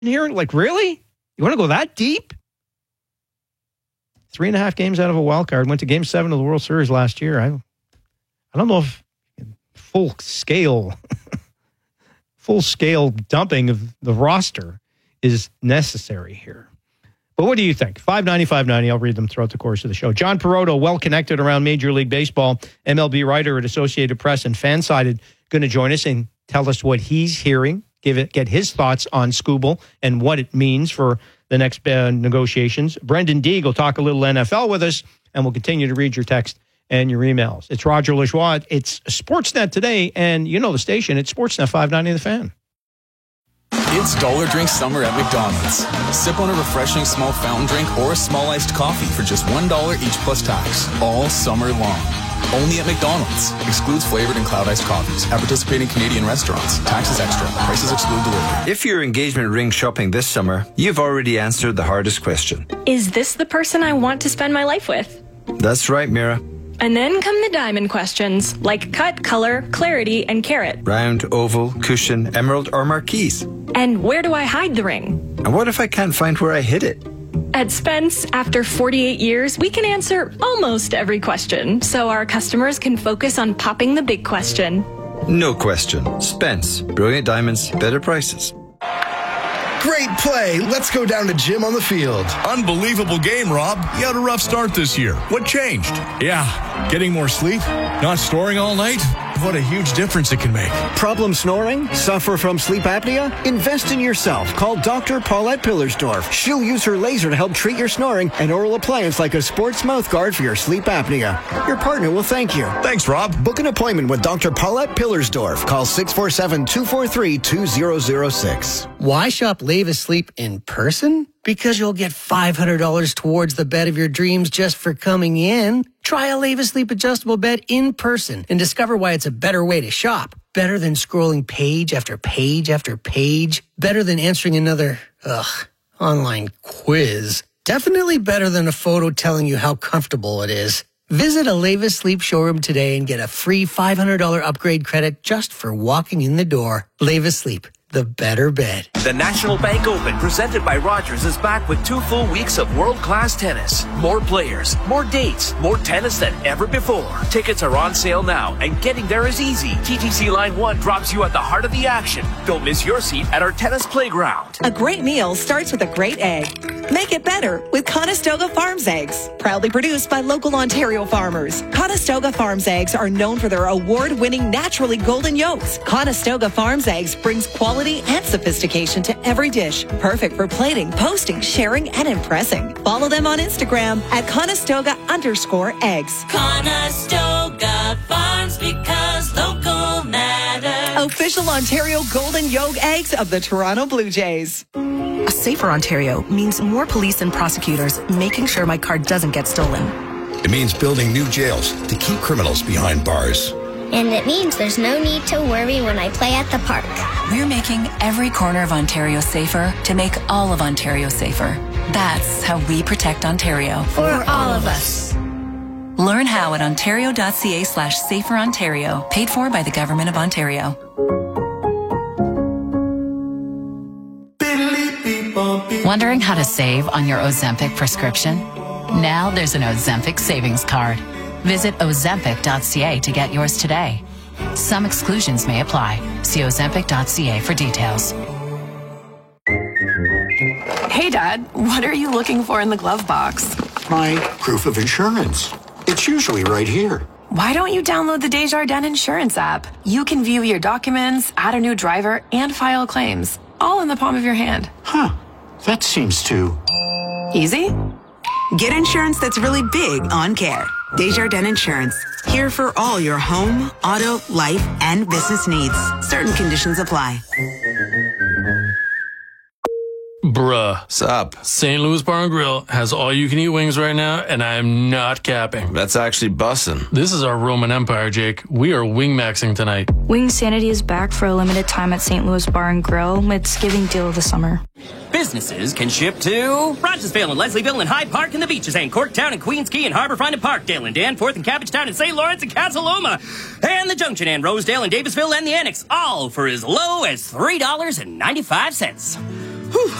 here? Like, really? You want to go that deep? 3.5 games out of a wild card. Went to Game 7 of the World Series last year. I don't know if full scale dumping of the roster is necessary here. But what do you think? 590. I'll read them throughout the course of the show. John Perotto, well-connected around Major League Baseball, MLB writer at Associated Press and Fansided, going to join us and tell us what he's hearing, get his thoughts on Skubal and what it means for the next negotiations. Brendan Deeg will talk a little NFL with us, and we'll continue to read your text and your emails. It's Roger Lajoie. It's Sportsnet today, and you know the station. It's Sportsnet 590 The Fan. It's Dollar Drink Summer at McDonald's. Sip on a refreshing small fountain drink or a small iced coffee for just $1 each plus tax, all summer long. Only at McDonald's. Excludes flavored and cloud iced coffees. At participating Canadian restaurants. Taxes extra. Prices exclude delivery. If you're engagement ring shopping this summer, you've already answered the hardest question. Is this the person I want to spend my life with? That's right, Mira. And then come the diamond questions, like cut, color, clarity, and carat. Round, oval, cushion, emerald, or marquise. And where do I hide the ring? And what if I can't find where I hid it? At Spence, after 48 years, we can answer almost every question, so our customers can focus on popping the big question. No question. Spence. Brilliant diamonds, better prices. Great play. Let's go down to Jim on the field. Unbelievable game, Rob. You had a rough start this year. What changed? Yeah, getting more sleep? Not snoring all night? What a huge difference it can make. Problem snoring? Suffer from sleep apnea? Invest in yourself. Call Dr. Paulette Pillersdorf. She'll use her laser to help treat your snoring and oral appliance like a sports mouth guard for your sleep apnea. Your partner will thank you. Thanks, Rob. Book an appointment with Dr. Paulette Pillersdorf. Call 647-243-2006. Why shop Levis Sleep in person? Because you'll get $500 towards the bed of your dreams just for coming in. Try a Levis Sleep adjustable bed in person and discover why it's a better way to shop. Better than scrolling page after page after page. Better than answering another, online quiz. Definitely better than a photo telling you how comfortable it is. Visit a Levis Sleep showroom today and get a free $500 upgrade credit just for walking in the door. Levis Sleep. The better bed. The National Bank Open, presented by Rogers, is back with 2 full weeks of world-class tennis. More players, more dates, more tennis than ever before. Tickets are on sale now, and getting there is easy. TTC Line 1 drops you at the heart of the action. Don't miss your seat at our tennis playground. A great meal starts with a great egg. Make it better with Conestoga Farms Eggs. Proudly produced by local Ontario farmers. Conestoga Farms Eggs are known for their award-winning naturally golden yolks. Conestoga Farms Eggs brings quality and sophistication to every dish. Perfect for plating, posting, sharing, and impressing. Follow them on Instagram at Conestoga_eggs. Conestoga Farms, because local matters. Official Ontario golden yolk eggs of the Toronto Blue Jays. A safer Ontario means more police and prosecutors making sure my car doesn't get stolen. It means building new jails to keep criminals behind bars. And it means there's no need to worry when I play at the park. We're making every corner of Ontario safer to make all of Ontario safer. That's how we protect Ontario. For all of us. Learn how at ontario.ca/saferontario. Paid for by the Government of Ontario. Wondering how to save on your Ozempic prescription? Now there's an Ozempic savings card. Visit Ozempic.ca to get yours today. Some exclusions may apply. See Ozempic.ca for details. Hey, Dad, what are you looking for in the glove box? My proof of insurance. It's usually right here. Why don't you download the Desjardins Insurance app? You can view your documents, add a new driver, and file claims, all in the palm of your hand. Huh. That seems too... easy? Get insurance that's really big on care. Desjardins Insurance. Here for all your home, auto, life, and business needs. Certain conditions apply. Bruh. Sup? St. Louis Bar and Grill has all-you-can-eat wings right now, and I am not capping. That's actually bussin'. This is our Roman Empire, Jake. We are wing-maxing tonight. Wing Sanity is back for a limited time at St. Louis Bar and Grill. It's giving deal of the summer. Businesses can ship to Rogersville and Leslieville and Hyde Park and the Beaches and Corktown and Queens Quay and Harborfront and Parkdale and Danforth and Cabbagetown and St. Lawrence and Cataloma and the Junction and Rosedale and Davisville and the Annex, all for as low as $3.95.